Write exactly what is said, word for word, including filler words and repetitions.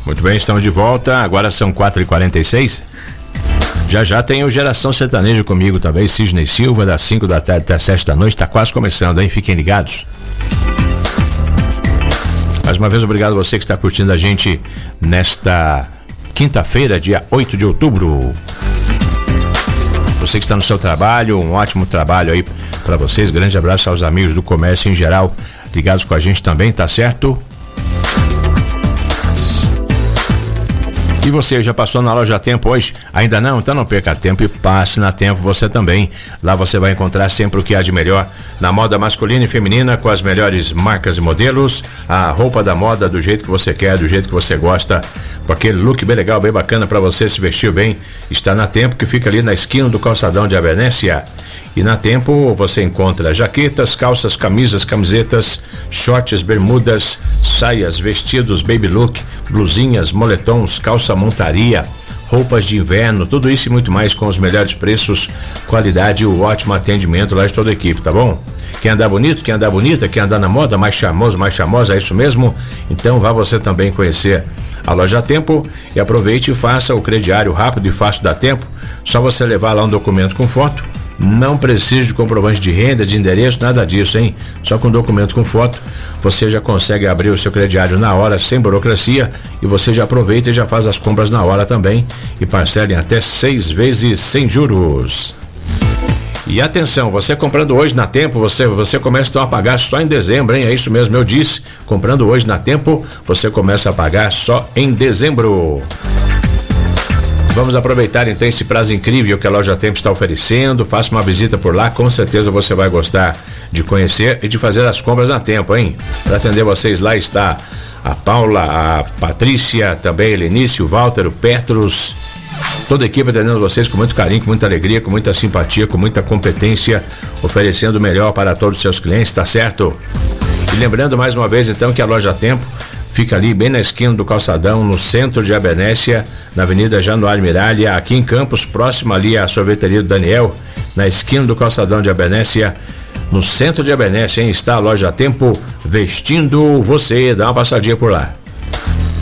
Muito bem, estamos de volta. Agora são quatro e quarenta e seis. Já já tem o Geração Sertanejo comigo também, Sidney Silva, das cinco da tarde até sete da noite. Tá quase começando, hein? Fiquem ligados. Mais uma vez, obrigado a você que está curtindo a gente nesta quinta-feira, dia oito de outubro. Você que está no seu trabalho, um ótimo trabalho aí para vocês. Grande abraço aos amigos do comércio em geral, ligados com a gente também, tá certo? E você já passou na loja Tempo hoje? Ainda não? Então não perca tempo e passe na Tempo você também. Lá você vai encontrar sempre o que há de melhor na moda masculina e feminina, com as melhores marcas e modelos, a roupa da moda do jeito que você quer, do jeito que você gosta, com aquele look bem legal, bem bacana para você se vestir bem. Está na Tempo, que fica ali na esquina do calçadão de Abernéssia. E na Tempo você encontra jaquetas, calças, camisas, camisetas, shorts, bermudas, saias, vestidos, baby look, blusinhas, moletons, calça montaria, roupas de inverno, tudo isso e muito mais com os melhores preços, qualidade e o ótimo atendimento lá de toda a equipe, tá bom? Quer andar bonito, quer andar bonita, quer andar na moda, mais charmoso, mais charmosa, é isso mesmo? Então vá você também conhecer a loja Tempo e aproveite e faça o crediário rápido e fácil da Tempo. Só você levar lá um documento com foto. Não precisa de comprovante de renda, de endereço, nada disso, hein? Só com documento com foto, você já consegue abrir o seu crediário na hora, sem burocracia, e você já aproveita e já faz as compras na hora também, e parcela em até seis vezes sem juros. E atenção, você comprando hoje na Tempo, você, você começa então a pagar só em dezembro, hein? É isso mesmo, eu disse, comprando hoje na Tempo, você começa a pagar só em dezembro. Vamos aproveitar então esse prazo incrível que a loja Tempo está oferecendo. Faça uma visita por lá, com certeza você vai gostar de conhecer e de fazer as compras na Tempo, hein? Para atender vocês lá está a Paula, a Patrícia, também a Helenice, o Walter, o Petrus, toda a equipe atendendo vocês com muito carinho, com muita alegria, com muita simpatia, com muita competência, oferecendo o melhor para todos os seus clientes, tá certo? E lembrando mais uma vez então que a loja Tempo fica ali bem na esquina do calçadão, no centro de Abernéssia, na Avenida Januário Miralha, aqui em Campos, próximo ali à sorveteria do Daniel, na esquina do calçadão de Abernéssia, no centro de Abernéssia, hein? Está a loja Tempo vestindo você. Dá uma passadinha por lá.